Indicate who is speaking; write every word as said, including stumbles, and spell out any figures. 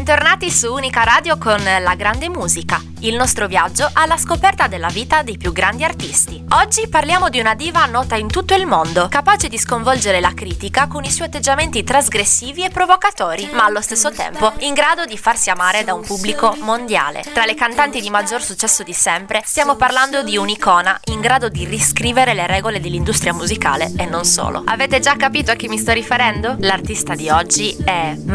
Speaker 1: Bentornati su Unica Radio con La Grande Musica, il nostro viaggio alla scoperta della vita dei più grandi artisti. Oggi parliamo di una diva nota in tutto il mondo, capace di sconvolgere la critica con i suoi atteggiamenti trasgressivi e provocatori, ma allo stesso tempo in grado di farsi amare da un pubblico mondiale. Tra le cantanti di maggior successo di sempre, stiamo parlando di un'icona in grado di riscrivere le regole dell'industria musicale e non solo. Avete già capito a chi mi sto riferendo? L'artista di oggi è